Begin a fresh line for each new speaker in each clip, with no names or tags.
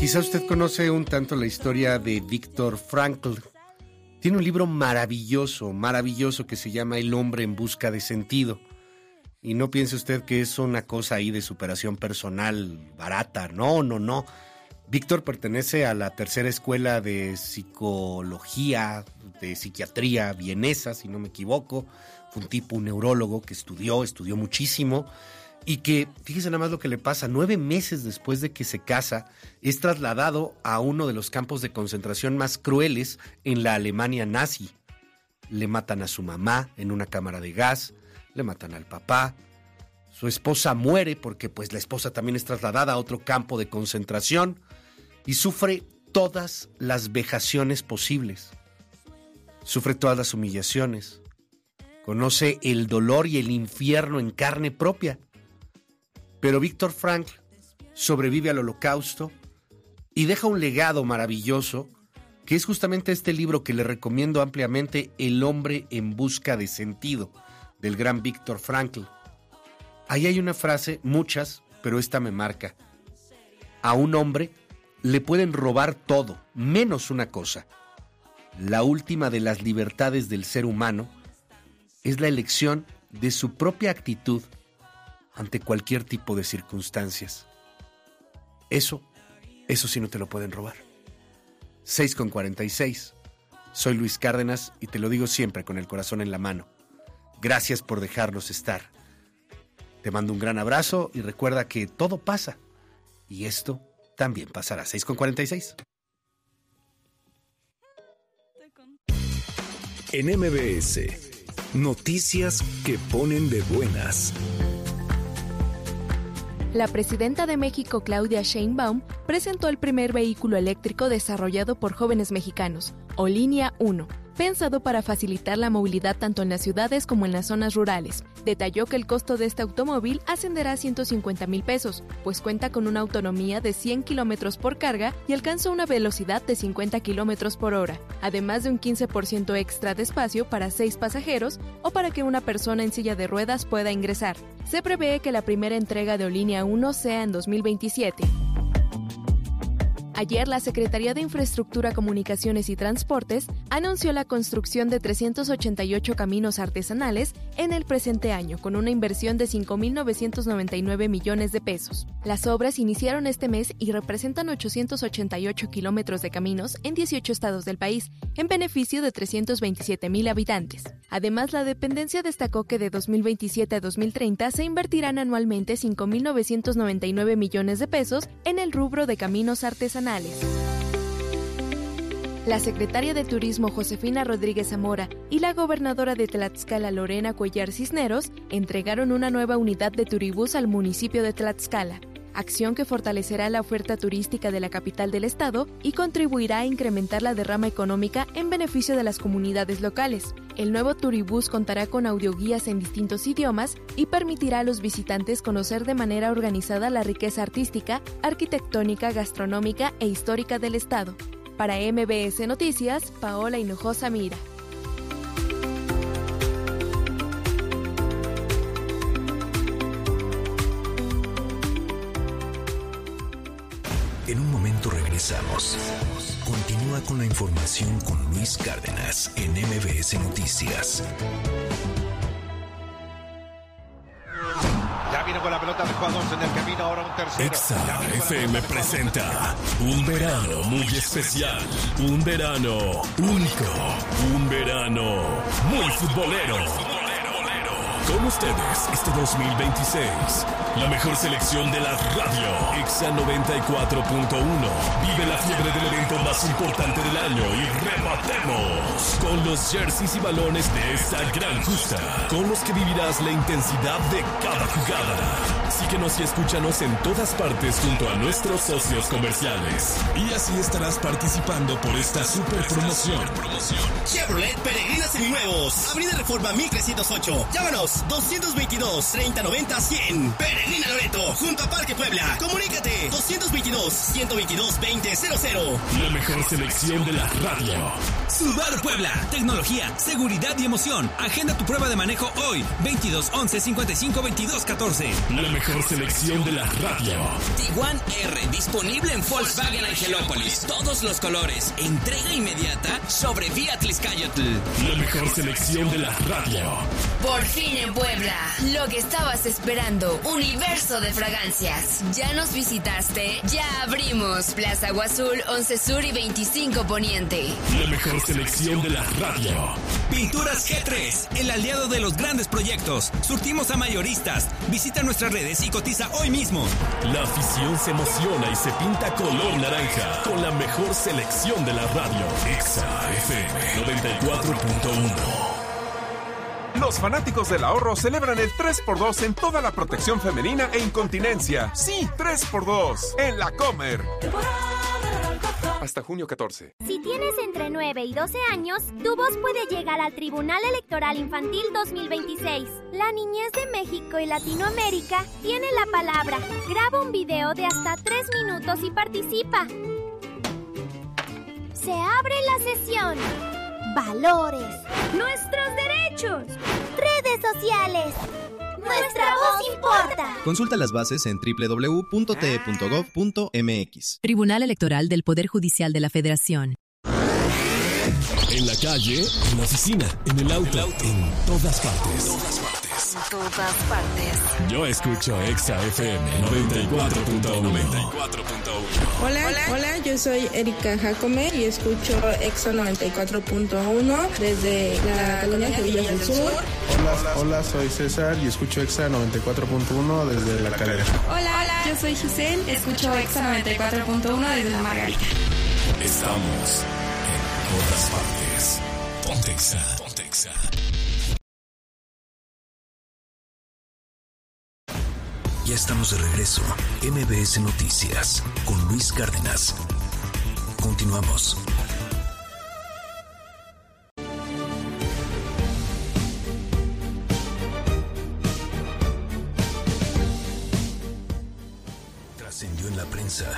Quizá usted conoce un tanto la historia de Viktor Frankl. Tiene un libro maravilloso, maravilloso que se llama El hombre en busca de sentido. Y no piense usted que es una cosa ahí de superación personal barata. No. Víctor pertenece a la tercera escuela de psicología, de psiquiatría vienesa, si no me equivoco. Fue un neurólogo que estudió muchísimo. Y que, fíjese nada más lo que le pasa, 9 meses después de que se casa, es trasladado a uno de los campos de concentración más crueles en la Alemania nazi. Le matan a su mamá en una cámara de gas, le matan al papá, su esposa muere porque pues la esposa también es trasladada a otro campo de concentración y sufre todas las vejaciones posibles, sufre todas las humillaciones, conoce el dolor y el infierno en carne propia. Pero Viktor Frankl sobrevive al Holocausto y deja un legado maravilloso, que es justamente este libro que le recomiendo ampliamente, El hombre en busca de sentido, del gran Viktor Frankl. Ahí hay una frase, muchas, pero esta me marca. A un hombre le pueden robar todo, menos una cosa. La última de las libertades del ser humano es la elección de su propia actitud ante cualquier tipo de circunstancias. Eso sí no te lo pueden robar. 6:46. Soy Luis Cárdenas y te lo digo siempre con el corazón en la mano. Gracias por dejarnos estar. Te mando un gran abrazo y recuerda que todo pasa. Y esto también pasará. 6:46.
En MBS, noticias que ponen de buenas.
La presidenta de México, Claudia Sheinbaum, presentó el primer vehículo eléctrico desarrollado por jóvenes mexicanos, Olinea 1, pensado para facilitar la movilidad tanto en las ciudades como en las zonas rurales. Detalló que el costo de este automóvil ascenderá a 150,000 pesos, pues cuenta con una autonomía de 100 kilómetros por carga y alcanza una velocidad de 50 kilómetros por hora, además de un 15% extra de espacio para 6 pasajeros o para que una persona en silla de ruedas pueda ingresar. Se prevé que la primera entrega de Olinea 1 sea en 2027. Ayer, la Secretaría de Infraestructura, Comunicaciones y Transportes anunció la construcción de 388 caminos artesanales en el presente año, con una inversión de 5,999 millones de pesos. Las obras iniciaron este mes y representan 888 kilómetros de caminos en 18 estados del país, en beneficio de 327,000 habitantes. Además, la dependencia destacó que de 2027 a 2030 se invertirán anualmente 5,999 millones de pesos en el rubro de caminos artesanales. La secretaria de Turismo, Josefina Rodríguez Zamora, y la gobernadora de Tlaxcala, Lorena Cuellar Cisneros, entregaron una nueva unidad de turibús al municipio de Tlaxcala, acción que fortalecerá la oferta turística de la capital del estado y contribuirá a incrementar la derrama económica en beneficio de las comunidades locales. El nuevo turibús contará con audioguías en distintos idiomas y permitirá a los visitantes conocer de manera organizada la riqueza artística, arquitectónica, gastronómica e histórica del estado. Para MBS Noticias, Paola Hinojosa Mira.
En un momento regresamos. Continúa con la información con Luis Cárdenas en MBS Noticias.
Ya viene con la pelota de jugadores en el camino, ahora un tercero.
Exa FM presenta un verano muy especial, un verano único, un verano muy futbolero. Con ustedes este 2026, la mejor selección de la radio, Exa 94.1. Vive la fiebre del evento más importante del año y rematemos con los jerseys y balones de esta gran justa, con los que vivirás la intensidad de cada jugada. Síguenos y escúchanos en todas partes junto a nuestros socios comerciales. Y así estarás participando por esta super promoción.
Chevrolet Peregrina Seminuevos, Avenida Reforma 1308. Llámanos 222-3090-100. Peregrina Loreto, junto a Parque Puebla. Comunícate 222-122-2000.
La mejor selección de la radio.
Subaru Puebla, tecnología, seguridad y emoción. Agenda tu prueba de manejo hoy, 22 11 55 22 14.
La mejor selección de la radio.
Tiguan R, disponible en Volkswagen Angelópolis. Todos los colores, entrega inmediata sobre Vía Tliscayotl.
La mejor selección de la radio.
Por fin en Puebla, lo que estabas esperando, universo de fragancias. ¿Ya nos visitaste? Ya abrimos Plaza Agua Azul, 11 Sur y 25 Poniente.
La mejor selección de la radio.
Pinturas G3, el aliado de los grandes proyectos. Surtimos a mayoristas. Visita nuestras redes y cotiza hoy mismo.
La afición se emociona y se pinta color naranja con la mejor selección de la radio. Exa FM 94.1.
Los fanáticos del ahorro celebran el 3x2 en toda la protección femenina e incontinencia. Sí, 3x2 en La Comer. Hasta junio 14.
Si tienes entre 9 y 12 años, tu voz puede llegar al Tribunal Electoral Infantil 2026. La niñez de México y Latinoamérica tiene la palabra. Graba un video de hasta 3 minutos y participa. Se abre la sesión. Valores. Nuestros derechos. Redes sociales. Nuestra voz importa.
Consulta las bases en www.te.gov.mx.
Tribunal Electoral del Poder Judicial de la Federación.
En la calle, en la oficina, en el auto, en todas partes.
En todas partes.
Yo escucho Exa FM 94.1.
Hola, yo soy Erika Jacome y escucho Exa 94.1 desde la colonia Sevillas del Sur.
Hola, soy César y escucho Exa 94.1 desde La Calera.
Hola, yo soy Giselle, escucho Exa 94.1 desde La Margarita.
Estamos en todas partes. Ponte Exa.
Ya estamos de regreso. MBS Noticias con Luis Cárdenas. Continuamos. Trascendió en la prensa.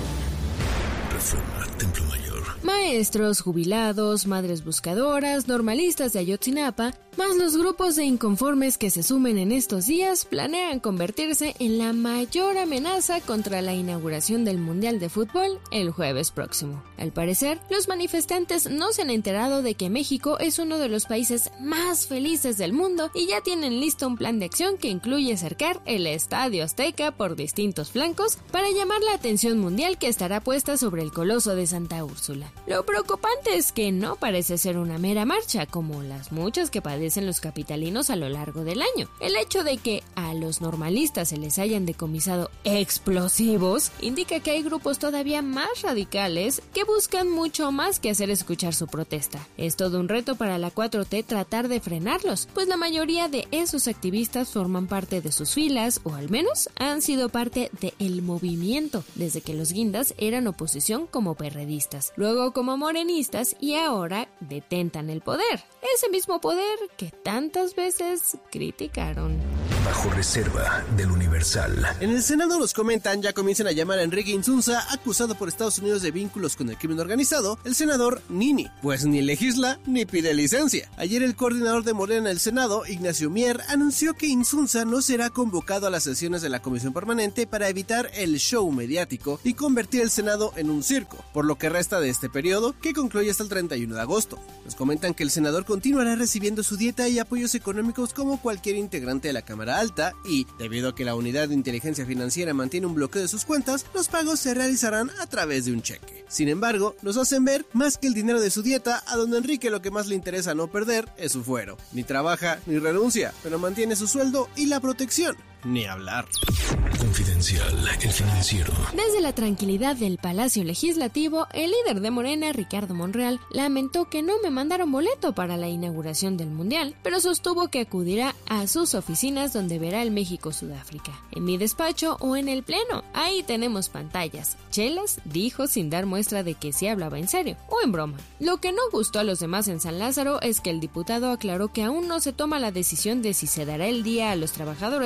Reforma Templo Mayor.
Maestros, jubilados, madres buscadoras, normalistas de Ayotzinapa, más los grupos de inconformes que se sumen en estos días, planean convertirse en la mayor amenaza contra la inauguración del Mundial de Fútbol el jueves próximo. Al parecer, los manifestantes no se han enterado de que México es uno de los países más felices del mundo y ya tienen listo un plan de acción que incluye cercar el Estadio Azteca por distintos flancos para llamar la atención mundial que estará puesta sobre el Coloso de Santa Úrsula. Lo preocupante es que no parece ser una mera marcha, como las muchas que padecen los capitalinos a lo largo del año. El hecho de que a los normalistas se les hayan decomisado explosivos indica que hay grupos todavía más radicales que buscan mucho más que hacer escuchar su protesta. Es todo un reto para la 4T tratar de frenarlos, pues la mayoría de esos activistas forman parte de sus filas o al menos han sido parte del movimiento desde que los guindas eran oposición como perredistas, luego como morenistas y ahora detentan el poder, ese mismo poder que tantas veces criticaron.
Bajo reserva del Universal.
En el Senado nos comentan, ya comienzan a llamar a Enrique Insunza, acusado por Estados Unidos de vínculos con el crimen organizado, el senador Nini, pues ni legisla ni pide licencia. Ayer el coordinador de Morena en el Senado, Ignacio Mier, anunció que Insunza no será convocado a las sesiones de la Comisión Permanente para evitar el show mediático y convertir el Senado en un circo, por lo que resta de este periodo, que concluye hasta el 31 de agosto. Nos comentan que el senador continuará recibiendo su dieta y apoyos económicos como cualquier integrante de la Cámara Alta y, debido a que la Unidad de Inteligencia Financiera mantiene un bloqueo de sus cuentas, los pagos se realizarán a través de un cheque. Sin embargo, nos hacen ver más que el dinero de su dieta, a don Enrique lo que más le interesa no perder es su fuero. Ni trabaja ni renuncia, pero mantiene su sueldo y la protección. Ni hablar.
Confidencial, el financiero.
Desde la tranquilidad del Palacio Legislativo, el líder de Morena, Ricardo Monreal, lamentó que no me mandaron boleto para la inauguración del Mundial, pero sostuvo que acudirá a sus oficinas donde verá el México-Sudáfrica. En mi despacho o en el Pleno, ahí tenemos pantallas. Chelas, dijo sin dar muestra de que sí hablaba en serio o en broma. Lo que no gustó a los demás en San Lázaro es que el diputado aclaró que aún no se toma la decisión de si se dará el día a los trabajadores o si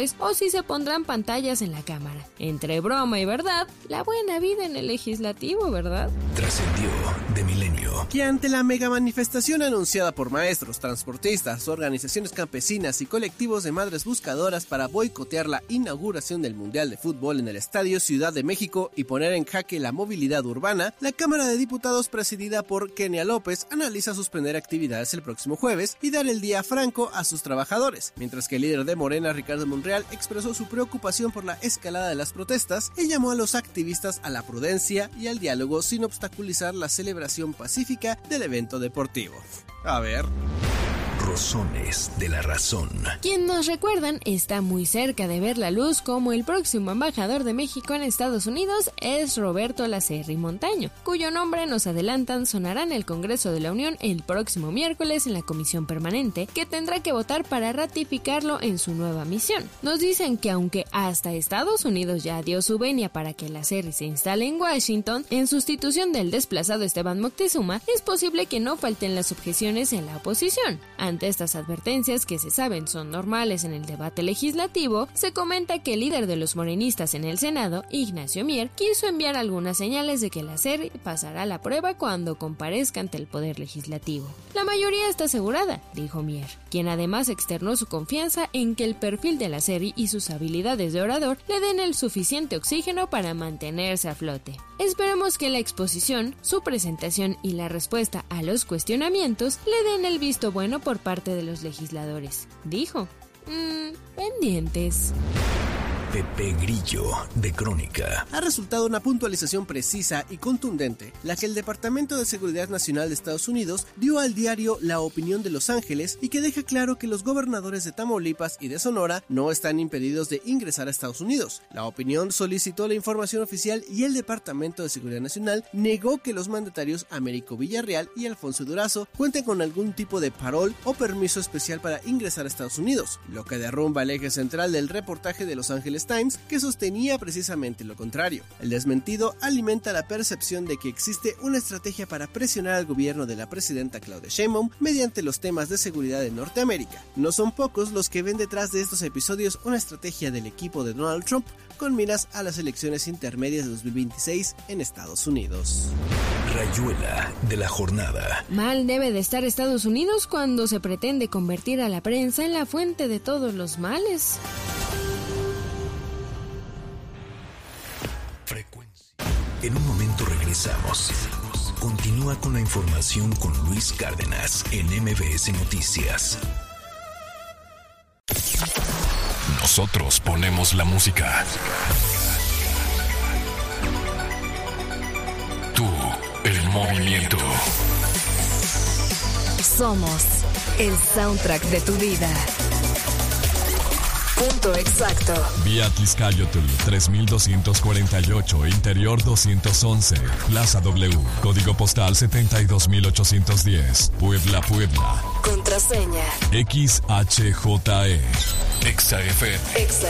y se pondrán pantallas en la Cámara. Entre broma y verdad, la buena vida en el legislativo, ¿verdad?
Trascendió de Milenio
que ante la mega manifestación anunciada por maestros, transportistas, organizaciones campesinas y colectivos de madres buscadoras para boicotear la inauguración del Mundial de Fútbol en el Estadio Ciudad de México y poner en jaque la movilidad urbana, la Cámara de Diputados presidida por Kenia López analiza suspender actividades el próximo jueves y dar el día franco a sus trabajadores, mientras que el líder de Morena, Ricardo Monreal, expresó su preocupación por la escalada de las protestas y llamó a los activistas a la prudencia y al diálogo sin obstaculizar la celebración pacífica del evento deportivo. A ver...
Rosones de la razón.
Quien nos recuerdan está muy cerca de ver la luz como el próximo embajador de México en Estados Unidos es Roberto Lacerri Montaño, cuyo nombre nos adelantan sonará en el Congreso de la Unión el próximo miércoles en la Comisión Permanente, que tendrá que votar para ratificarlo en su nueva misión. Nos dicen que aunque hasta Estados Unidos ya dio su venia para que Lacerri se instale en Washington, en sustitución del desplazado Esteban Moctezuma, es posible que no falten las objeciones en la oposición. Ante estas advertencias, que se saben son normales en el debate legislativo, se comenta que el líder de los morenistas en el Senado, Ignacio Mier, quiso enviar algunas señales de que Lacerri pasará la prueba cuando comparezca ante el Poder Legislativo. La mayoría está asegurada, dijo Mier, quien además externó su confianza en que el perfil de Lacerri y sus habilidades de orador le den el suficiente oxígeno para mantenerse a flote. Esperemos que la exposición, su presentación y la respuesta a los cuestionamientos le den el visto bueno por parte de los legisladores, dijo. Pendientes.
Pepe Grillo, de Crónica.
Ha resultado una puntualización precisa y contundente la que el Departamento de Seguridad Nacional de Estados Unidos dio al diario La Opinión de Los Ángeles y que deja claro que los gobernadores de Tamaulipas y de Sonora no están impedidos de ingresar a Estados Unidos. La Opinión solicitó la información oficial y el Departamento de Seguridad Nacional negó que los mandatarios Américo Villarreal y Alfonso Durazo cuenten con algún tipo de parol o permiso especial para ingresar a Estados Unidos, lo que derrumba el eje central del reportaje de Los Ángeles Times, que sostenía precisamente lo contrario. El desmentido alimenta la percepción de que existe una estrategia para presionar al gobierno de la presidenta Claudia Sheinbaum mediante los temas de seguridad en Norteamérica. No son pocos los que ven detrás de estos episodios una estrategia del equipo de Donald Trump con miras a las elecciones intermedias de 2026 en Estados Unidos.
Rayuela de la jornada.
Mal debe de estar Estados Unidos cuando se pretende convertir a la prensa en la fuente de todos los males.
En un momento regresamos. Continúa con la información con Luis Cárdenas en MBS Noticias.
Nosotros ponemos la música. Tú, el movimiento.
Somos el soundtrack de tu vida. Punto exacto.
Vía Tliscayotl 3248, Interior 211, Plaza W, Código Postal 72810, Puebla, Puebla.
Contraseña
XHJE. XFM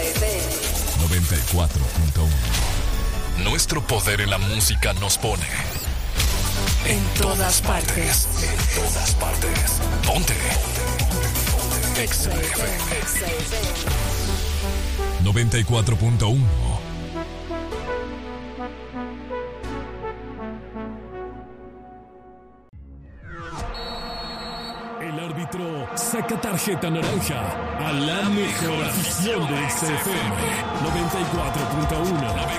94.1. Nuestro poder en la música nos pone en todas partes. En todas partes. Ponte. XFM 94.1. El árbitro saca tarjeta naranja a la mejor afición de XFM 94.1.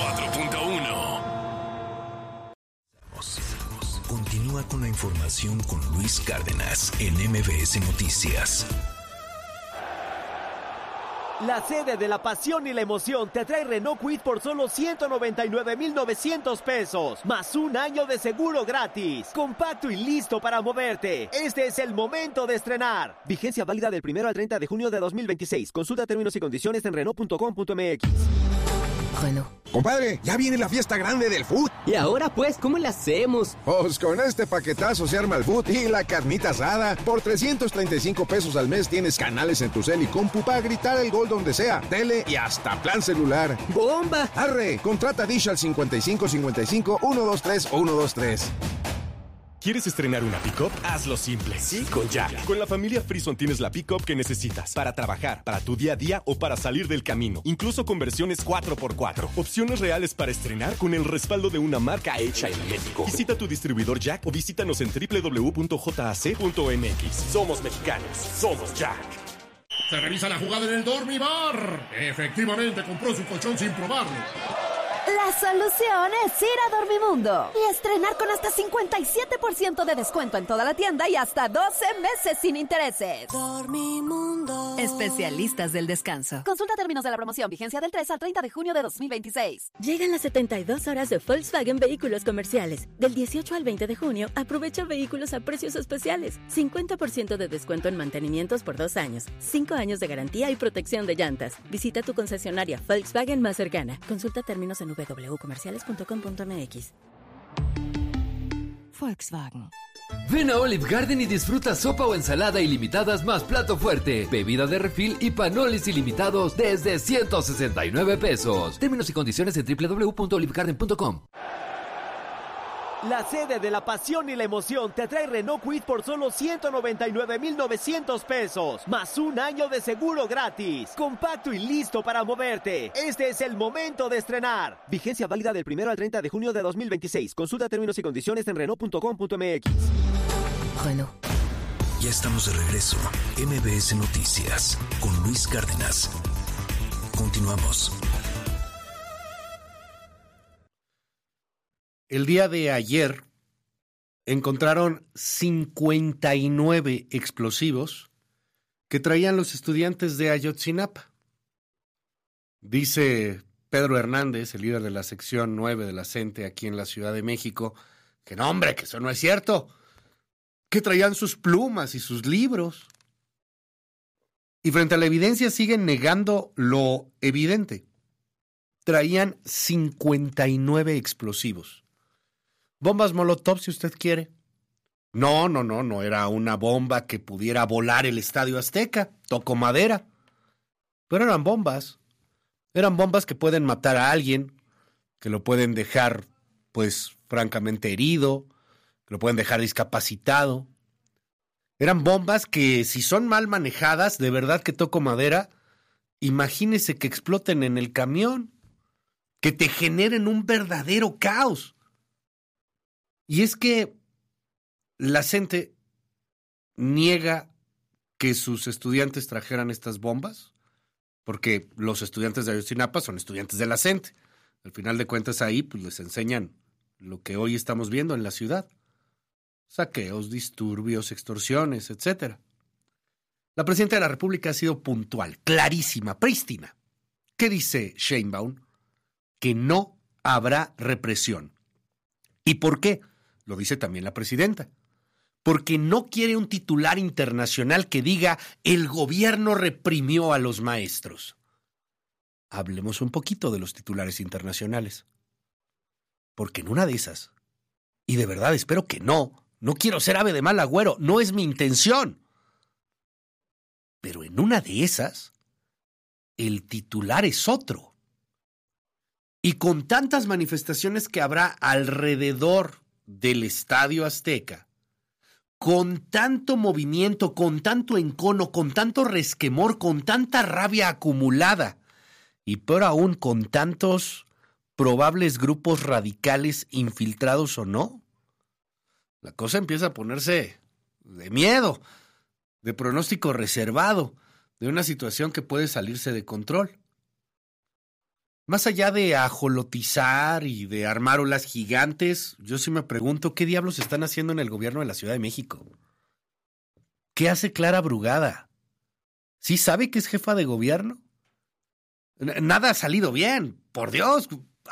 Continúa con la información con Luis Cárdenas en MBS Noticias.
La sede de la pasión y la emoción te trae Renault Kwid por solo 199,900 pesos, más un año de seguro gratis. Compacto y listo para moverte. Este es el momento de estrenar. Vigencia válida del 1 al 30 de junio de 2026. Consulta términos y condiciones en Renault.com.mx.
Bueno. Compadre, ya viene la fiesta grande del food.
¿Y ahora pues cómo le hacemos?
Pues con este paquetazo se arma el food y la carnita asada. Por 335 pesos al mes tienes canales en tu cel y compu para gritar el gol donde sea, tele y hasta plan celular.
¡Bomba!
Arre, contrata Dish al 5555 123 123.
¿Quieres estrenar una pick-up? Hazlo simple. Sí, con Jack. Con la familia Frison tienes la pick-up que necesitas para trabajar, para tu día a día o para salir del camino. Incluso con versiones 4x4. Opciones reales para estrenar con el respaldo de una marca hecha en México. Visita tu distribuidor Jack o visítanos en www.jac.mx. Somos mexicanos. Somos Jack.
Se revisa la jugada en el Dormibar. Efectivamente compró su colchón sin probarlo.
La solución es ir a Dormimundo y estrenar con hasta 57% de descuento en toda la tienda y hasta 12 meses sin intereses.
Dormimundo. Especialistas del descanso.
Consulta términos de la promoción. Vigencia del 3 al 30 de junio de 2026.
Llegan las 72 horas de Volkswagen Vehículos Comerciales. Del 18 al 20 de junio, aprovecha vehículos a precios especiales. 50% de descuento en mantenimientos por 2 años. 5 años de garantía y protección de llantas. Visita tu concesionaria Volkswagen más cercana. Consulta términos en www.comerciales.com.mx.
Volkswagen.
Ven a Olive Garden y disfruta sopa o ensalada ilimitadas más plato fuerte, bebida de refil y panolis ilimitados desde 169 pesos. Términos y condiciones en www.olivegarden.com.
La sede de la pasión y la emoción te trae Renault Kwid por solo 199,900 pesos, más un año de seguro gratis. Compacto y listo para moverte. Este es el momento de estrenar. Vigencia válida del 1 al 30 de junio de 2026. Consulta términos y condiciones en Renault.com.mx.
Renault. Ya estamos de regreso. MBS Noticias con Luis Cárdenas. Continuamos.
El día de ayer encontraron 59 explosivos que traían los estudiantes de Ayotzinapa. Dice Pedro Hernández, el líder de la sección 9 de la CENTE aquí en la Ciudad de México, que no, hombre, que eso no es cierto, que traían sus plumas y sus libros. Y frente a la evidencia siguen negando lo evidente. Traían 59 explosivos. Bombas Molotov, si usted quiere. No era una bomba que pudiera volar el Estadio Azteca, toco madera. Pero eran bombas que pueden matar a alguien, que lo pueden dejar, pues, francamente herido, que lo pueden dejar discapacitado. Eran bombas que, si son mal manejadas, de verdad que toco madera, imagínese que exploten en el camión, que te generen un verdadero caos. Y es que la CENTE niega que sus estudiantes trajeran estas bombas, porque los estudiantes de Ayotzinapa son estudiantes de la CENTE. Al final de cuentas ahí pues les enseñan lo que hoy estamos viendo en la ciudad. Saqueos, disturbios, extorsiones, etc. La presidenta de la República ha sido puntual, clarísima, prístina. ¿Qué dice Sheinbaum? Que no habrá represión. ¿Y por qué? Lo dice también la presidenta. Porque no quiere un titular internacional que diga el gobierno reprimió a los maestros. Hablemos un poquito de los titulares internacionales. Porque en una de esas, y de verdad espero que no quiero ser ave de mal agüero, no es mi intención. Pero en una de esas, el titular es otro. Y con tantas manifestaciones que habrá alrededor del Estadio Azteca, con tanto movimiento, con tanto encono, con tanto resquemor, con tanta rabia acumulada, y peor aún con tantos probables grupos radicales infiltrados o no, la cosa empieza a ponerse de miedo, de pronóstico reservado, de una situación que puede salirse de control. Más allá de ajolotizar y de armar olas gigantes, yo sí me pregunto qué diablos están haciendo en el gobierno de la Ciudad de México. ¿Qué hace Clara Brugada? ¿Sí sabe que es jefa de gobierno? Nada ha salido bien, por Dios.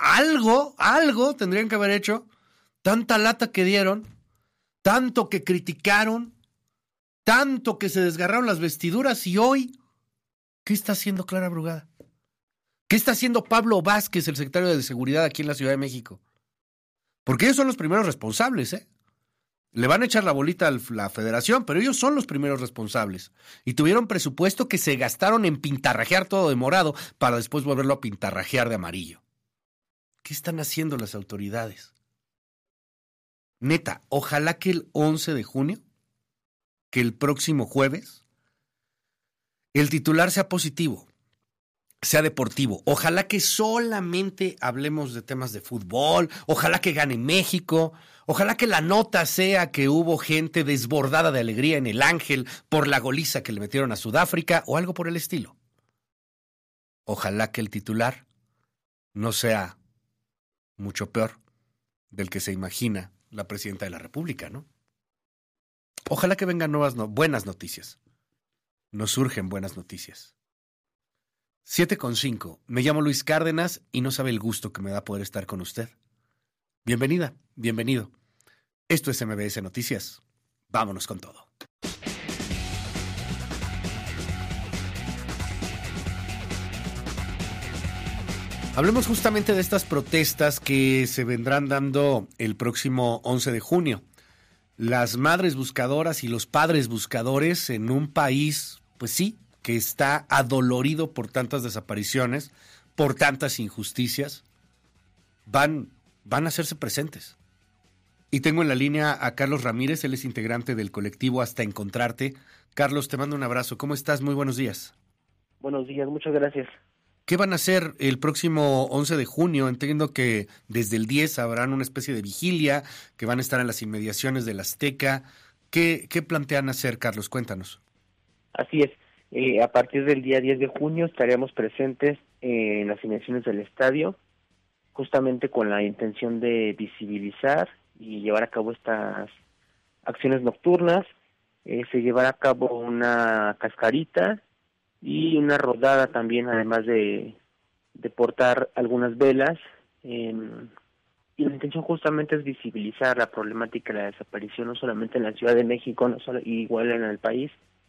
Algo tendrían que haber hecho. Tanta lata que dieron, tanto que criticaron, tanto que se desgarraron las vestiduras y hoy, ¿qué está haciendo Clara Brugada? ¿Qué está haciendo Pablo Vázquez, el secretario de Seguridad aquí en la Ciudad de México? Porque ellos son los primeros responsables, ¿eh? Le van a echar la bolita a la federación, pero ellos son los primeros responsables. Y tuvieron presupuesto que se gastaron en pintarrajear todo de morado para después volverlo a pintarrajear de amarillo. ¿Qué están haciendo las autoridades? Neta, ojalá que el 11 de junio, que el próximo jueves, el titular sea positivo, sea deportivo. Ojalá que solamente hablemos de temas de fútbol, ojalá que gane México, ojalá que la nota sea que hubo gente desbordada de alegría en el Ángel por la goliza que le metieron a Sudáfrica o algo por el estilo. Ojalá que el titular no sea mucho peor del que se imagina la presidenta de la República, ¿no? Ojalá que vengan buenas noticias. Nos surgen buenas noticias. 7:05. Me llamo Luis Cárdenas y no sabe el gusto que me da poder estar con usted. Bienvenida, bienvenido. Esto es MBS Noticias. Vámonos con todo. Hablemos justamente de estas protestas que se vendrán dando el próximo 11 de junio. Las madres buscadoras y los padres buscadores en un país, pues sí, que está adolorido por tantas desapariciones, por tantas injusticias, van a hacerse presentes. Y tengo en la línea a Carlos Ramírez, él es integrante del colectivo Hasta Encontrarte. Carlos, te mando un abrazo. ¿Cómo estás? Muy buenos días.
Buenos días, muchas gracias.
¿Qué van a hacer el próximo 11 de junio? Entiendo que desde el 10 habrán una especie de vigilia, que van a estar en las inmediaciones del Azteca. ¿Qué plantean hacer, Carlos? Cuéntanos.
Así es. A partir del día 10 de junio estaremos presentes en las inmediaciones del estadio, justamente con la intención de visibilizar y llevar a cabo estas acciones nocturnas. Se llevará a cabo una cascarita y una rodada también, además de portar algunas velas. Y la intención justamente es visibilizar la problemática de la desaparición, no solamente en la Ciudad de México, no solo, igual en el país.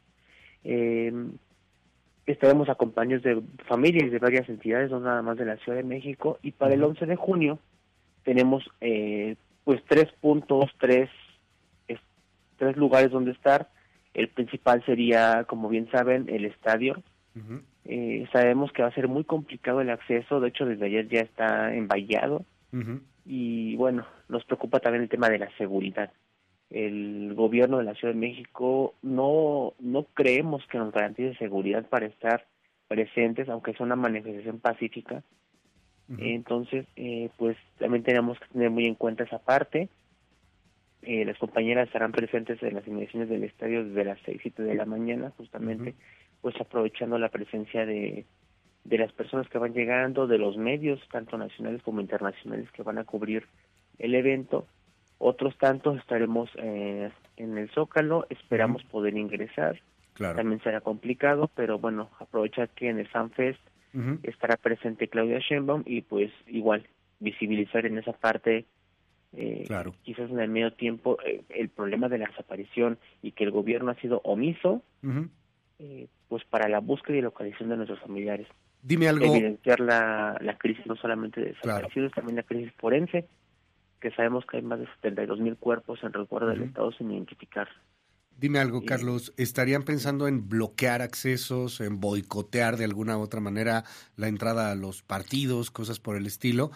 Estaremos acompañados de familias de varias entidades, no nada más de la Ciudad de México, y para el 11 de junio tenemos pues 3 puntos, tres lugares donde estar. El principal sería, como bien saben, el estadio. Sabemos que va a ser muy complicado el acceso, de hecho desde ayer ya está envallado, y bueno, nos preocupa también el tema de la seguridad. El gobierno de la Ciudad de México no creemos que nos garantice seguridad para estar presentes, aunque sea una manifestación pacífica. Entonces, pues también tenemos que tener muy en cuenta esa parte. Las compañeras estarán presentes en las inmediaciones del estadio desde las 6-7 de la mañana, justamente, pues aprovechando la presencia de las personas que van llegando, de los medios, tanto nacionales como internacionales, que van a cubrir el evento. Otros tantos estaremos en el Zócalo, esperamos poder ingresar. Claro. También será complicado, pero bueno, aprovechar que en el FanFest estará presente Claudia Sheinbaum y pues igual visibilizar en esa parte, claro, quizás en el medio tiempo, el problema de la desaparición y que el gobierno ha sido omiso, pues para la búsqueda y localización de nuestros familiares.
Dime algo.
Evidenciar la crisis no solamente de desaparecidos, también la crisis forense, que sabemos que hay más de 72,000 cuerpos en resguardo del Estado sin identificar.
Dime algo, Carlos, ¿estarían pensando en bloquear accesos, en boicotear de alguna u otra manera la entrada a los partidos, cosas por el estilo?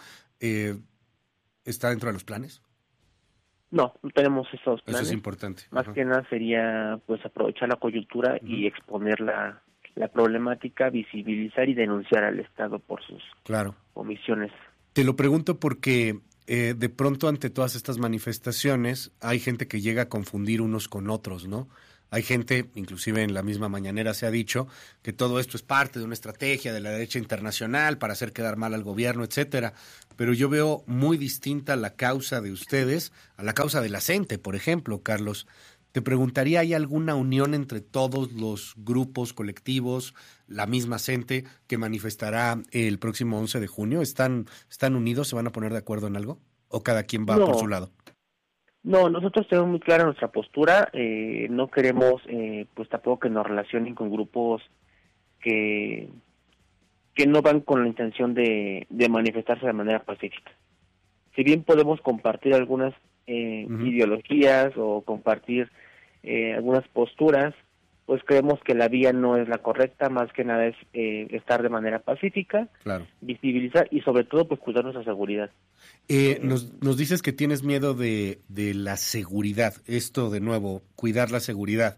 ¿Está dentro de los planes?
No tenemos esos planes.
Eso es importante.
Más que nada sería pues aprovechar la coyuntura y exponer la problemática, visibilizar y denunciar al Estado por sus omisiones.
Te lo pregunto porque de pronto ante todas estas manifestaciones hay gente que llega a confundir unos con otros, ¿no? Hay gente, inclusive en la misma mañanera se ha dicho, que todo esto es parte de una estrategia de la derecha internacional para hacer quedar mal al gobierno, etcétera. Pero yo veo muy distinta la causa de ustedes a la causa de la CENTE, por ejemplo, Carlos. Te preguntaría, ¿hay alguna unión entre todos los grupos colectivos, la misma CENTE, que manifestará el próximo 11 de junio? ¿Están unidos? ¿Se van a poner de acuerdo en algo? ¿O cada quien va por su lado?
No, nosotros tenemos muy clara nuestra postura. No queremos, pues tampoco que nos relacionen con grupos que no van con la intención de manifestarse de manera pacífica. Si bien podemos compartir algunas ideologías o compartir algunas posturas, pues creemos que la vía no es la correcta, más que nada es estar de manera pacífica,
claro,
visibilizar y sobre todo pues cuidar nuestra seguridad.
Nos dices que tienes miedo de la seguridad, esto de nuevo, cuidar la seguridad.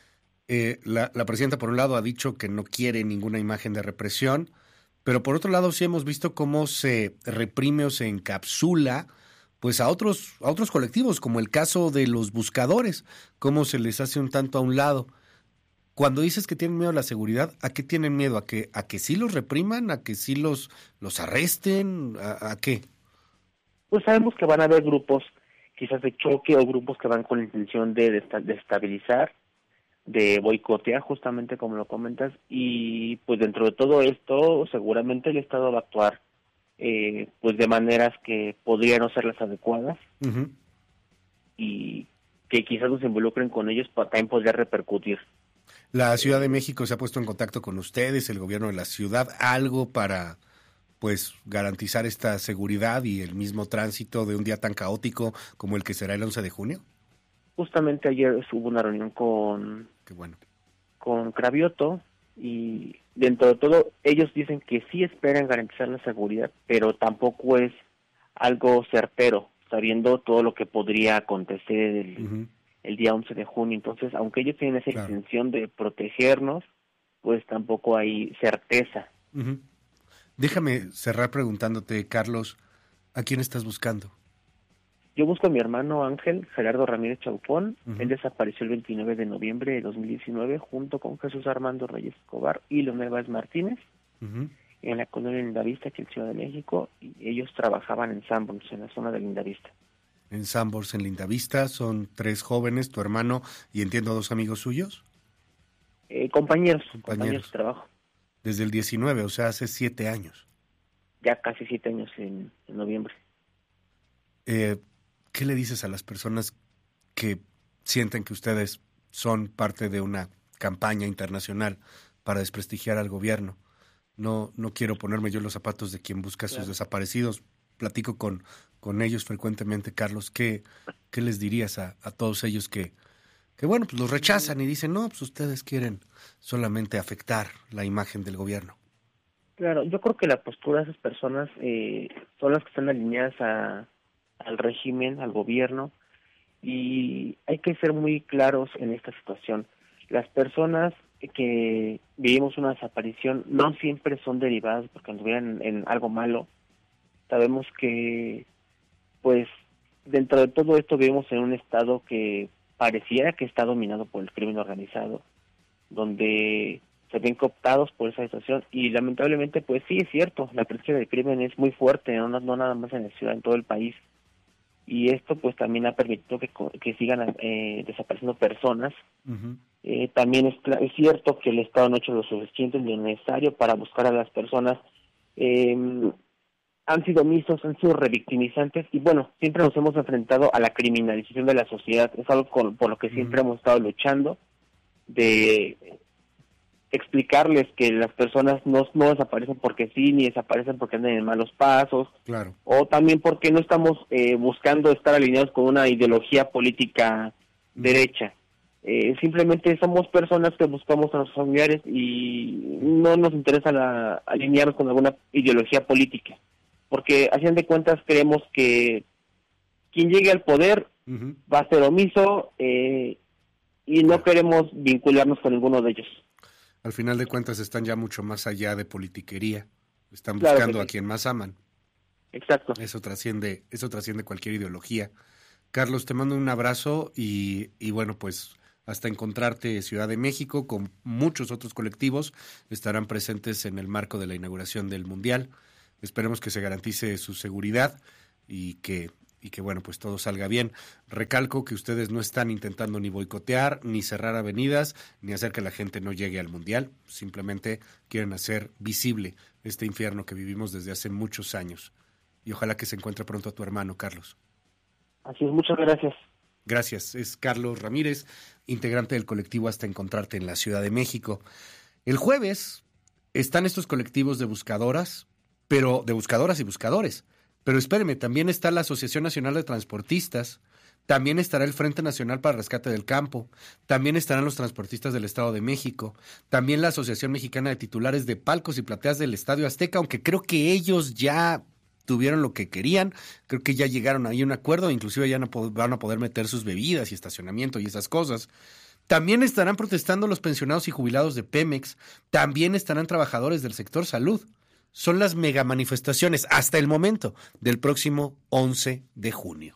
La presidenta por un lado ha dicho que no quiere ninguna imagen de represión, pero por otro lado sí hemos visto cómo se reprime o se encapsula pues a otros colectivos, como el caso de los buscadores, cómo se les hace un tanto a un lado. Cuando dices que tienen miedo a la seguridad, ¿a qué tienen miedo? ¿A que sí los repriman? ¿A que sí los arresten? ¿A qué?
Pues sabemos que van a haber grupos quizás de choque o grupos que van con la intención de destabilizar, de boicotear, justamente como lo comentas, y pues dentro de todo esto seguramente el Estado va a actuar pues de maneras que podrían no ser las adecuadas,
uh-huh,
y que quizás nos involucren con ellos, también podría repercutir.
¿La Ciudad de México se ha puesto en contacto con ustedes, el gobierno de la ciudad, algo para pues garantizar esta seguridad y el mismo tránsito de un día tan caótico como el que será el 11 de junio?
Justamente ayer hubo una reunión con Cravioto, y dentro de todo ellos dicen que sí esperan garantizar la seguridad, pero tampoco es algo certero, sabiendo todo lo que podría acontecer el día 11 de junio. Entonces, aunque ellos tienen esa intención de protegernos, pues tampoco hay certeza.
Uh-huh. Déjame cerrar preguntándote, Carlos, ¿a quién estás buscando?
Yo busco a mi hermano Ángel Gerardo Ramírez Chaupón.
Uh-huh.
Él desapareció el 29 de noviembre de 2019 junto con Jesús Armando Reyes Escobar y Leonel Vázquez Martínez,
uh-huh,
en la colonia Lindavista, aquí en Ciudad de México, y ellos trabajaban en Sanborns, en la zona de Lindavista.
En Sanborns, en Lindavista, son 3 jóvenes, tu hermano y entiendo 2 amigos suyos.
Compañeros de trabajo.
Desde el 19, o sea, hace 7 años.
Ya casi 7 años en noviembre.
¿Qué le dices a las personas que sienten que ustedes son parte de una campaña internacional para desprestigiar al gobierno? No quiero ponerme yo en los zapatos de quien busca a sus desaparecidos. Platico con ellos frecuentemente, Carlos. ¿Qué les dirías a todos ellos que bueno, pues los rechazan y dicen, no, pues ustedes quieren solamente afectar la imagen del gobierno?
Claro, yo creo que la postura de esas personas son las que están alineadas al régimen, al gobierno, y hay que ser muy claros en esta situación. Las personas que vivimos una desaparición no siempre son derivadas porque anduvieran en algo malo. Sabemos que, pues, dentro de todo esto vivimos en un estado que pareciera que está dominado por el crimen organizado, donde se ven cooptados por esa situación, y lamentablemente, pues sí, es cierto, la presencia del crimen es muy fuerte, no nada más en la ciudad, en todo el país, y esto pues también ha permitido que sigan desapareciendo personas.
Uh-huh.
También es cierto que el Estado no ha hecho lo suficiente ni lo necesario para buscar a las personas. Han sido omisos, han sido revictimizantes, y bueno, siempre nos hemos enfrentado a la criminalización de la sociedad. Es algo por lo que siempre hemos estado luchando, de explicarles que las personas no desaparecen porque sí, ni desaparecen porque andan en malos pasos,
claro,
o también porque no estamos buscando estar alineados con una ideología política derecha. Simplemente somos personas que buscamos a nuestros familiares y no nos interesa alinearnos con alguna ideología política, porque a fin de cuentas creemos que quien llegue al poder
uh-huh,
va a ser omiso, y no queremos vincularnos con ninguno de ellos.
Al final de cuentas están ya mucho más allá de politiquería, están buscando a quien más aman.
Exacto.
Eso trasciende cualquier ideología. Carlos, te mando un abrazo y bueno, pues hasta encontrarte Ciudad de México, con muchos otros colectivos estarán presentes en el marco de la inauguración del Mundial. Esperemos que se garantice su seguridad y que bueno, pues todo salga bien. Recalco que ustedes no están intentando ni boicotear, ni cerrar avenidas, ni hacer que la gente no llegue al Mundial. Simplemente quieren hacer visible este infierno que vivimos desde hace muchos años. Y ojalá que se encuentre pronto a tu hermano, Carlos.
Así es, muchas gracias.
Gracias. Es Carlos Ramírez, integrante del colectivo Hasta Encontrarte en la Ciudad de México. El jueves están estos colectivos de buscadoras, pero de buscadoras y buscadores, Pero espéreme, también está la Asociación Nacional de Transportistas, también estará el Frente Nacional para el Rescate del Campo, también estarán los transportistas del Estado de México, también la Asociación Mexicana de Titulares de Palcos y Plateas del Estadio Azteca, aunque creo que ellos ya tuvieron lo que querían, creo que ya llegaron ahí a un acuerdo, inclusive ya van a poder meter sus bebidas y estacionamiento y esas cosas. También estarán protestando los pensionados y jubilados de Pemex, también estarán trabajadores del sector salud. Son las mega manifestaciones hasta el momento del próximo 11 de junio.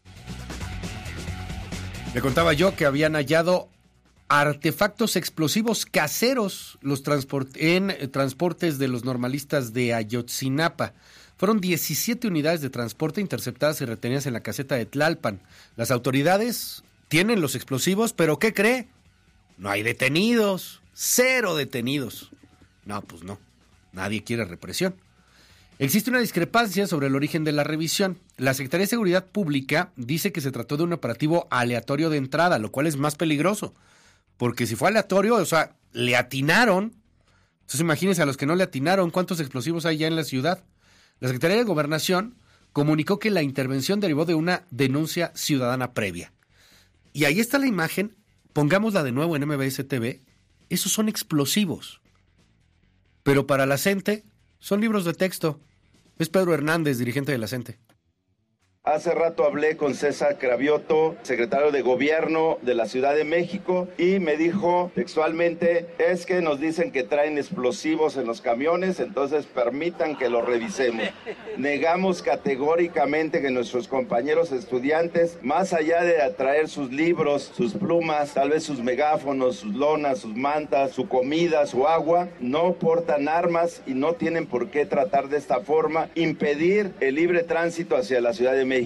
Le contaba yo que habían hallado artefactos explosivos caseros en transportes de los normalistas de Ayotzinapa. Fueron 17 unidades de transporte interceptadas y retenidas en la caseta de Tlalpan. Las autoridades tienen los explosivos, pero ¿qué cree? No hay detenidos, 0 detenidos. No, pues no, nadie quiere represión. Existe una discrepancia sobre el origen de la revisión. La Secretaría de Seguridad Pública dice que se trató de un operativo aleatorio de entrada, lo cual es más peligroso. Porque si fue aleatorio, o sea, le atinaron. Entonces imagínense a los que no le atinaron, ¿cuántos explosivos hay ya en la ciudad? La Secretaría de Gobernación comunicó que la intervención derivó de una denuncia ciudadana previa. Y ahí está la imagen, pongámosla de nuevo en MBS TV. Esos son explosivos. Pero para la CENTE son libros de texto. Es Pedro Hernández, dirigente de la CENTE.
Hace rato hablé con César Cravioto, secretario de Gobierno de la Ciudad de México, y me dijo textualmente, es que nos dicen que traen explosivos en los camiones, entonces permitan que los revisemos. Negamos categóricamente que nuestros compañeros estudiantes, más allá de traer sus libros, sus plumas, tal vez sus megáfonos, sus lonas, sus mantas, su comida, su agua, no portan armas y no tienen por qué tratar de esta forma impedir el libre tránsito hacia la Ciudad de México.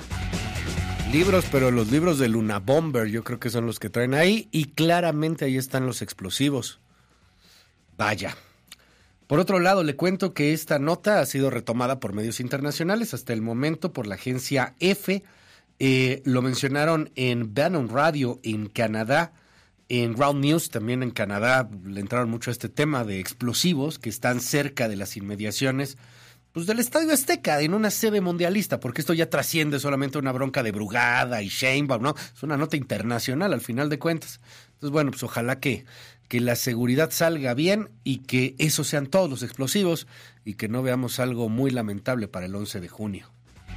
Libros, pero los libros de Luna Bomber yo creo que son los que traen ahí y claramente ahí están los explosivos. Vaya. Por otro lado, le cuento que esta nota ha sido retomada por medios internacionales hasta el momento por la agencia EFE. Lo mencionaron en Bannon Radio en Canadá, en Ground News también en Canadá le entraron mucho a este tema de explosivos que están cerca de las inmediaciones pues del Estadio Azteca, en una sede mundialista, porque esto ya trasciende solamente una bronca de Brugada y Sheinbaum, ¿no? Es una nota internacional al final de cuentas. Entonces, bueno, pues ojalá que la seguridad salga bien y que esos sean todos los explosivos y que no veamos algo muy lamentable para el 11 de junio.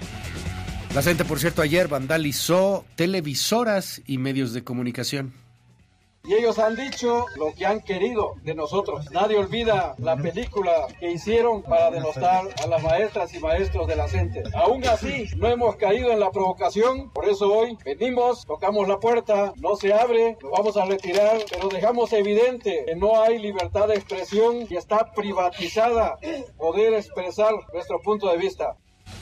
La gente, por cierto, ayer vandalizó televisoras y medios de comunicación.
Y ellos han dicho lo que han querido de nosotros. Nadie olvida la película que hicieron para denostar a las maestras y maestros de la CENTE. Aún así, no hemos caído en la provocación. Por eso hoy venimos, tocamos la puerta, no se abre, nos vamos a retirar, pero dejamos evidente que no hay libertad de expresión y está privatizada poder expresar nuestro punto de vista.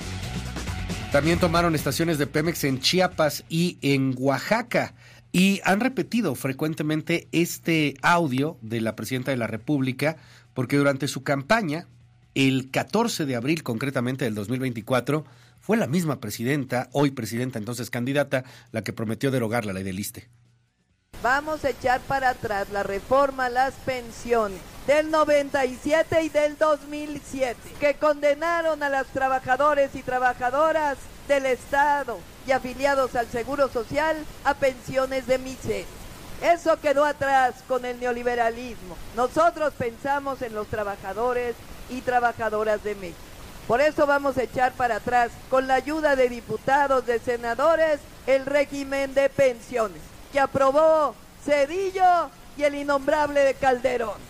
También tomaron estaciones de Pemex en Chiapas y en Oaxaca. Y han repetido frecuentemente este audio de la presidenta de la República porque durante su campaña, el 14 de abril concretamente del 2024, fue la misma presidenta, hoy presidenta, entonces candidata, la que prometió derogar la ley del ISSSTE.
Vamos a echar para atrás la reforma a las pensiones del 97 y del 2007, que condenaron a los trabajadores y trabajadoras del Estado y afiliados al Seguro Social a pensiones de miseria. Eso quedó atrás con el neoliberalismo. Nosotros pensamos en los trabajadores y trabajadoras de México. Por eso vamos a echar para atrás, con la ayuda de diputados, de senadores, el régimen de pensiones que aprobó Zedillo y el innombrable de Calderón.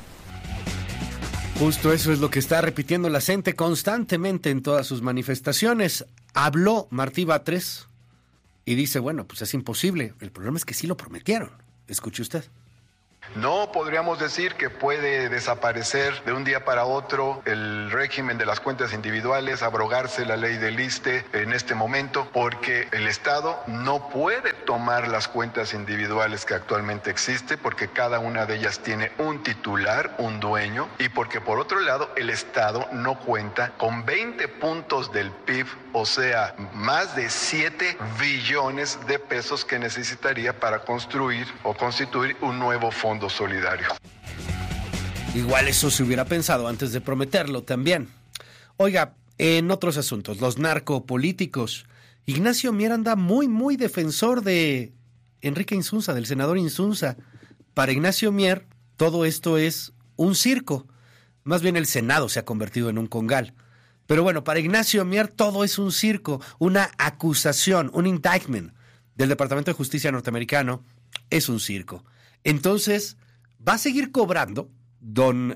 Justo eso es lo que está repitiendo la CENTE constantemente en todas sus manifestaciones. Habló Martí Batres y dice, bueno, pues es imposible. El problema es que sí lo prometieron. Escuche usted.
No podríamos decir que puede desaparecer de un día para otro el régimen de las cuentas individuales, abrogarse la ley del ISSSTE en este momento, porque el Estado no puede tomar las cuentas individuales que actualmente existen, porque cada una de ellas tiene un titular, un dueño, y porque por otro lado el Estado no cuenta con 20 puntos del PIB, o sea, más de 7 billones de pesos que necesitaría para construir o constituir un nuevo fondo solidario.
Igual eso se hubiera pensado antes de prometerlo también. Oiga, En otros asuntos, los narcopolíticos. Ignacio Mier anda muy defensor de Enrique Insunza, del senador Insunza. Para Ignacio Mier, todo esto es un circo. Más bien el Senado se ha convertido en un congal. Pero bueno, para Ignacio Mier todo es un circo, una acusación, un indictment del Departamento de Justicia norteamericano es un circo. Entonces, va a seguir cobrando don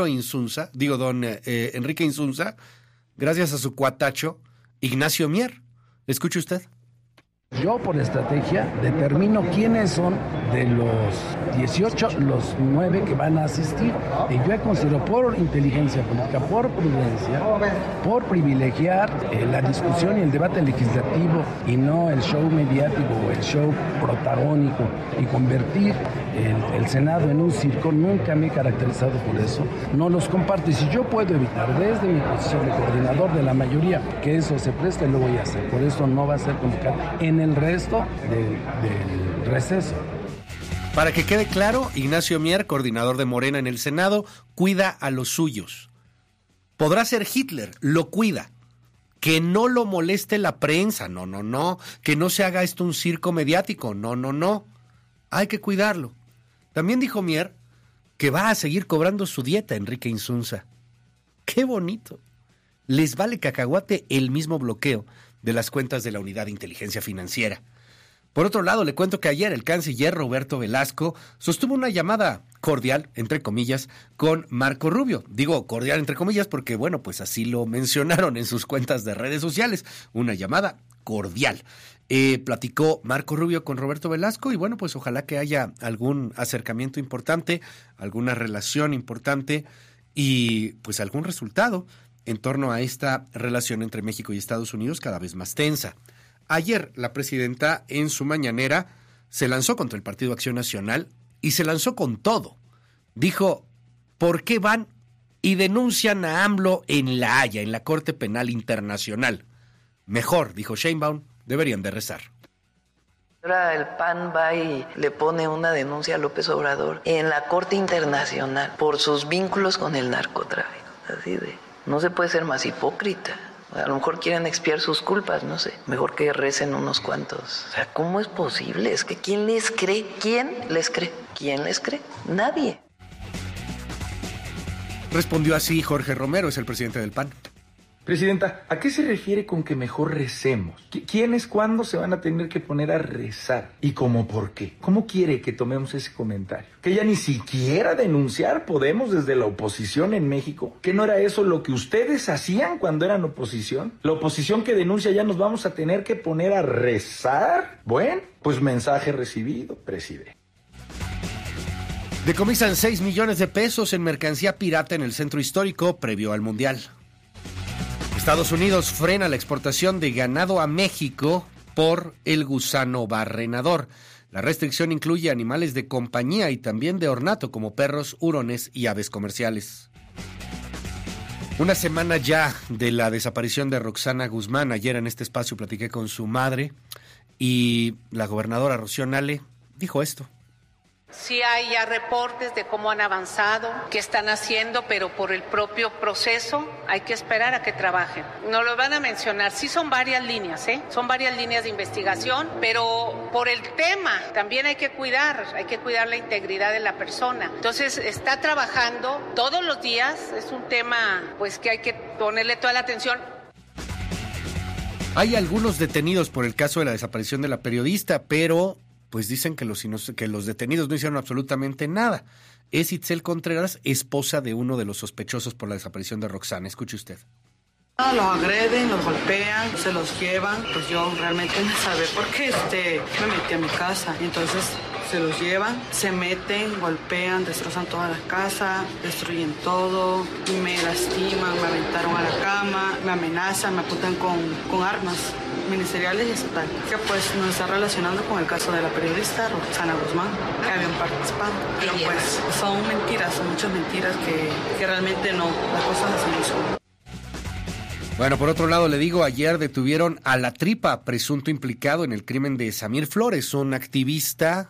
Enrique Insunza, gracias a su cuatacho Ignacio Mier. Escuche usted.
Yo, por estrategia, determino quiénes son de los 18, los 9 que van a asistir. Y yo considero por inteligencia pública, por prudencia, por privilegiar la discusión y el debate legislativo y no el show mediático o el show protagónico y convertir el Senado en un circo. Nunca me he caracterizado por eso. No los comparto. Y si yo puedo evitar desde mi posición de coordinador de la mayoría que eso se preste, lo voy a hacer. Por eso no va a ser convocado en el resto del receso.
Para que quede claro, Ignacio Mier, coordinador de Morena en el Senado, cuida a los suyos. Podrá ser Hitler, lo cuida. Que no lo moleste la prensa, no. Que no se haga esto un circo mediático, no. Hay que cuidarlo. También dijo Mier que va a seguir cobrando su dieta Enrique Insunza. ¡Qué bonito! Les vale cacahuate el mismo bloqueo de las cuentas de la Unidad de Inteligencia Financiera. Por otro lado, le cuento que ayer el canciller Roberto Velasco sostuvo una llamada cordial, entre comillas, con Marco Rubio. Digo cordial entre comillas porque, bueno, pues así lo mencionaron en sus cuentas de redes sociales. Una llamada cordial. Platicó Marco Rubio con Roberto Velasco y, bueno, pues ojalá que haya algún acercamiento importante, alguna relación importante y, pues, algún resultado en torno a esta relación entre México y Estados Unidos cada vez más tensa. Ayer la presidenta en su mañanera se lanzó contra el Partido Acción Nacional y se lanzó con todo. Dijo, ¿por qué van y denuncian a AMLO en La Haya, en la Corte Penal Internacional? Mejor, dijo Sheinbaum, deberían de rezar.
Ahora el PAN va y le pone una denuncia a López Obrador en la Corte Internacional por sus vínculos con el narcotráfico. Así de... No se puede ser más hipócrita. A lo mejor quieren expiar sus culpas, no sé. Mejor que recen unos cuantos. O sea, ¿cómo es posible? Es que ¿quién les cree? ¿Quién les cree? ¿Quién les cree? Nadie.
Respondió así Jorge Romero, es el presidente del PAN.
Presidenta, ¿a qué se refiere con que mejor recemos? ¿Quiénes cuándo se van a tener que poner a rezar? ¿Y cómo por qué? ¿Cómo quiere que tomemos ese comentario? ¿Que ya ni siquiera denunciar podemos desde la oposición en México? ¿Que no era eso lo que ustedes hacían cuando eran oposición? ¿La oposición que denuncia ya nos vamos a tener que poner a rezar? Bueno, pues mensaje recibido, presidente.
Decomisan 6 millones de pesos en mercancía pirata en el centro histórico previo al Mundial. Estados Unidos frena la exportación de ganado a México por el gusano barrenador. La restricción incluye animales de compañía y también de ornato como perros, hurones y aves comerciales. Una semana ya de la desaparición de Roxana Guzmán. Ayer en este espacio platiqué con su madre y la gobernadora Rocío Nale dijo esto.
Sí hay ya reportes de cómo han avanzado, qué están haciendo, pero por el propio proceso hay que esperar a que trabajen. No lo van a mencionar, sí son varias líneas, son varias líneas de investigación, pero por el tema también hay que cuidar la integridad de la persona. Entonces está trabajando todos los días, es un tema pues que hay que ponerle toda la atención.
Hay algunos detenidos por el caso de la desaparición de la periodista, pero pues dicen que los detenidos no hicieron absolutamente nada. Es Itzel Contreras, esposa de uno de los sospechosos por la desaparición de Roxana. Escuche usted.
Los agreden, los golpean, se los llevan. Pues yo realmente no sabía por qué me metí a mi casa. Entonces se los llevan, se meten, golpean, destrozan toda la casa, destruyen todo, me lastiman, me aventaron a la cama, me amenazan, me apuntan con armas ministeriales y estatales, que pues nos está relacionando con el caso de la periodista Roxana Guzmán, que habían participado. Pero pues son mentiras, son muchas mentiras que realmente no, las cosas así no son.
Bueno, por otro lado, le digo, ayer detuvieron a La Tripa, presunto implicado en el crimen de Samir Flores, un activista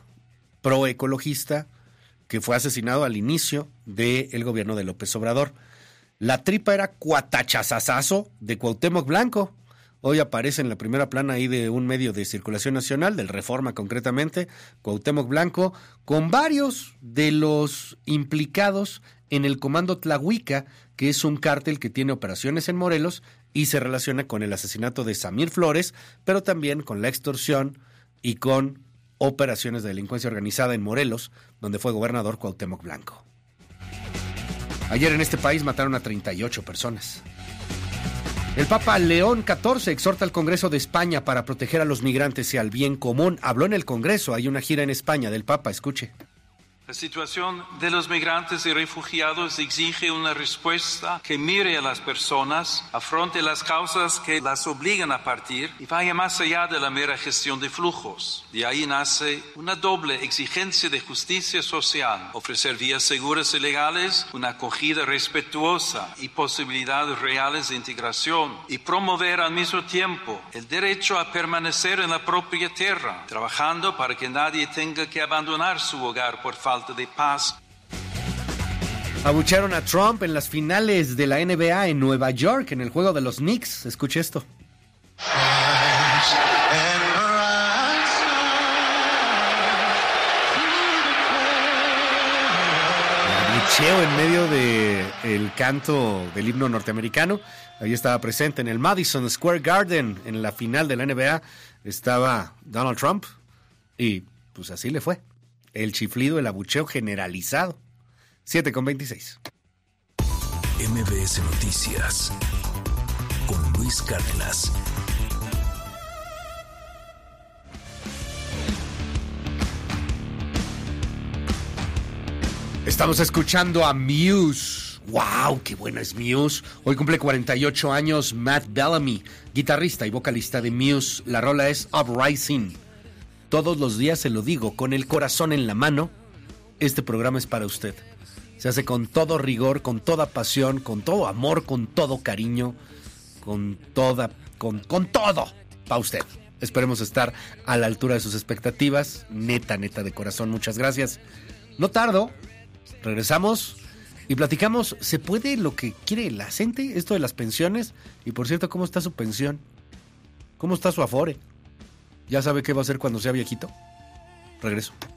proecologista que fue asesinado al inicio del gobierno de López Obrador. La tripa era cuatachazazazo de Cuauhtémoc Blanco. Hoy aparece en la primera plana ahí de un medio de circulación nacional, del Reforma concretamente, Cuauhtémoc Blanco, con varios de los implicados en el Comando Tlahuica, que es un cártel que tiene operaciones en Morelos y se relaciona con el asesinato de Samir Flores, pero también con la extorsión y con operaciones de delincuencia organizada en Morelos, donde fue gobernador Cuauhtémoc Blanco. Ayer en este país mataron a 38 personas. El Papa León XIV exhorta al Congreso de España para proteger a los migrantes y al bien común. Habló en el Congreso, hay una gira en España del Papa, escuche.
La situación de los migrantes y refugiados exige una respuesta que mire a las personas, afronte las causas que las obligan a partir y vaya más allá de la mera gestión de flujos. De ahí nace una doble exigencia de justicia social, ofrecer vías seguras y legales, una acogida respetuosa y posibilidades reales de integración, y promover al mismo tiempo el derecho a permanecer en la propia tierra, trabajando para que nadie tenga que abandonar su hogar por falta de paz.
Abuchearon a Trump en las finales de la NBA en Nueva York, en el juego de los Knicks. Escuche esto. Abucheo en medio del canto del himno norteamericano. Ahí estaba presente en el Madison Square Garden, en la final de la NBA, estaba Donald Trump y pues así le fue. El chiflido, el abucheo generalizado. 7:26.
MBS Noticias con Luis Cárdenas.
Estamos escuchando a Muse. ¡Wow! ¡Qué buena es Muse! Hoy cumple 48 años Matt Bellamy, guitarrista y vocalista de Muse. La rola es Uprising. Todos los días se lo digo, con el corazón en la mano, este programa es para usted. Se hace con todo rigor, con toda pasión, con todo amor, con todo cariño, con todo, para usted. Esperemos estar a la altura de sus expectativas. Neta de corazón, muchas gracias. No tardo, regresamos y platicamos. ¿Se puede lo que quiere la gente? Esto de las pensiones. Y por cierto, ¿cómo está su pensión? ¿Cómo está su afore? ¿Ya sabe qué va a hacer cuando sea viejito? Regreso.